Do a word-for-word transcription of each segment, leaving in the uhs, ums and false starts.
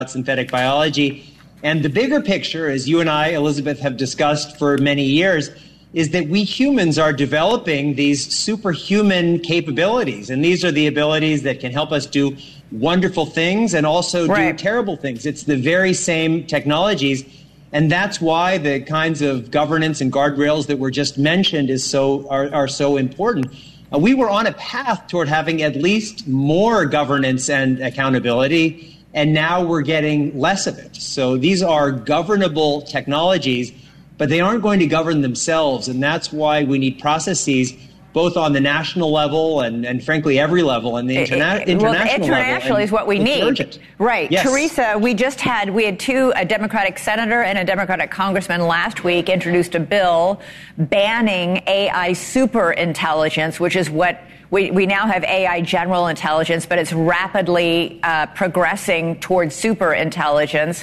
synthetic biology. And the bigger picture, as you and I, Elizabeth, have discussed for many years, is that we humans are developing these superhuman capabilities. And these are the abilities that can help us do wonderful things and also right. do terrible things. It's the very same technologies. And that's why the kinds of governance and guardrails that were just mentioned is so are, are so important. Uh, we were on a path toward having at least more governance and accountability, and now we're getting less of it. So these are governable technologies, but they aren't going to govern themselves. And that's why we need processes both on the national level and, and frankly, every level, and the interna- it, it, international well, level. international is what we need. Urgent. Right. Yes. Teresa, we just had, we had two, a Democratic senator and a Democratic congressman last week introduced a bill banning A I super intelligence, which is what we, we now have A I general intelligence, but it's rapidly uh, progressing towards super intelligence.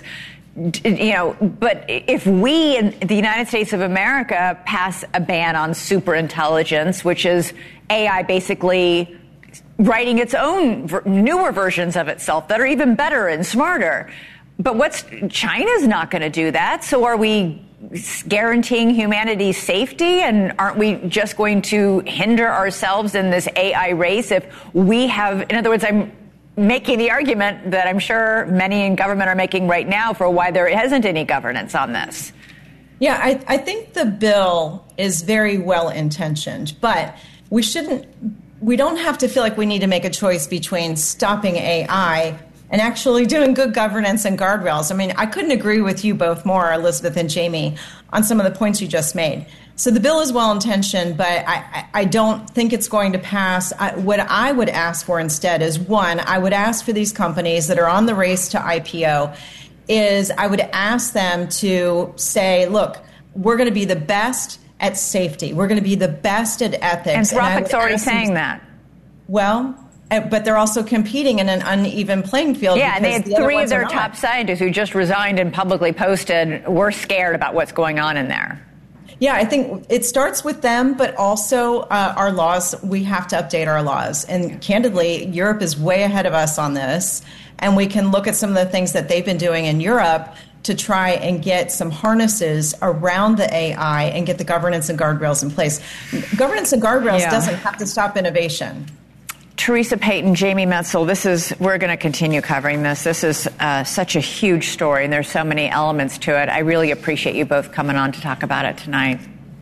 You know, but if we in the United States of America pass a ban on superintelligence, which is A I basically writing its own ver- newer versions of itself that are even better and smarter. But what's China's not going to do that. So are we guaranteeing humanity's safety? And aren't we just going to hinder ourselves in this A I race if we have, in other words, I'm making the argument that I'm sure many in government are making right now for why there isn't any governance on this. Yeah, I, I think the bill is very well intentioned, but we shouldn't, we don't have to feel like we need to make a choice between stopping A I and actually doing good governance and guardrails. I mean, I couldn't agree with you both more, Elizabeth and Jamie, on some of the points you just made. So the bill is well-intentioned, but I, I don't think it's going to pass. I, what I would ask for instead is, one, I would ask for these companies that are on the race to I P O, is I would ask them to say, look, we're going to be the best at safety. We're going to be the best at ethics. Anthropic's and already saying them, that. Well, but they're also competing in an uneven playing field. Yeah, and they had the three of their not. top scientists who just resigned and publicly posted, we're scared about what's going on in there. Yeah, I think it starts with them, but also uh, our laws. We have to update our laws. And candidly, Europe is way ahead of us on this. And we can look at some of the things that they've been doing in Europe to try and get some harnesses around the A I and get the governance and guardrails in place. Governance and guardrails yeah. doesn't have to stop innovation. Teresa Payton, Jamie Metzl, this is, we're going to continue covering this. This is uh, such a huge story, and there's so many elements to it. I really appreciate you both coming on to talk about it tonight.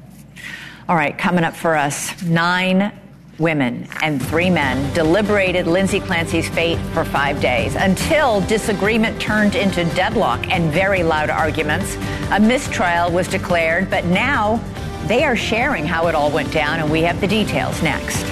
All right, coming up for us, nine women and three men deliberated Lindsay Clancy's fate for five days until disagreement turned into deadlock and very loud arguments. A mistrial was declared, but now they are sharing how it all went down, and we have the details next.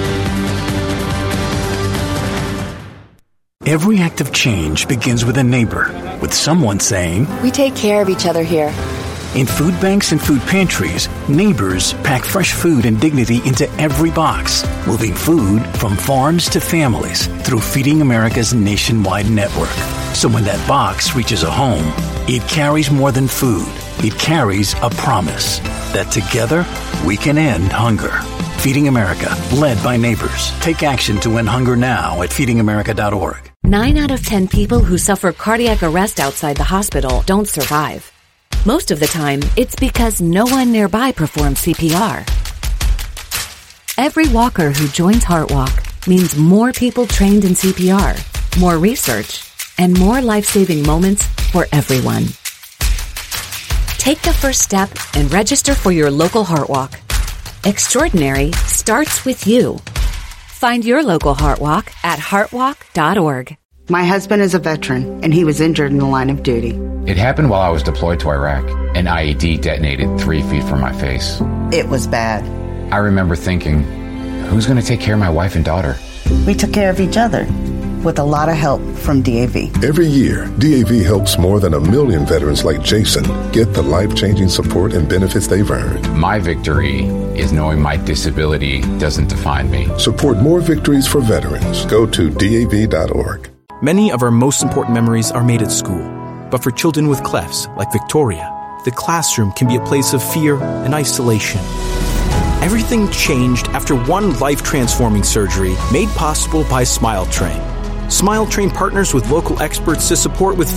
Every act of change begins with a neighbor, with someone saying, "We take care of each other here." In food banks and food pantries, neighbors pack fresh food and dignity into every box, moving food from farms to families through Feeding America's nationwide network. So when that box reaches a home, it carries more than food. It carries a promise that together we can end hunger. Feeding America, led by neighbors. Take action to end hunger now at feeding america dot org. Nine out of ten people who suffer cardiac arrest outside the hospital don't survive. Most of the time, it's because no one nearby performs C P R. Every walker who joins HeartWalk means more people trained in C P R, more research, and more life-saving moments for everyone. Take the first step and register for your local HeartWalk. Extraordinary starts with you. Find your local HeartWalk at heart walk dot org. My husband is a veteran, and he was injured in the line of duty. It happened while I was deployed to Iraq. An I E D detonated three feet from my face. It was bad. I remember thinking, who's going to take care of my wife and daughter? We took care of each other, with a lot of help from D A V. Every year, D A V helps more than a million veterans like Jason get the life-changing support and benefits they've earned. My victory is knowing my disability doesn't define me. Support more victories for veterans. Go to D A V dot org. Many of our most important memories are made at school. But for children with clefts, like Victoria, the classroom can be a place of fear and isolation. Everything changed after one life-transforming surgery made possible by SmileTrain. SmileTrain partners with local experts to support with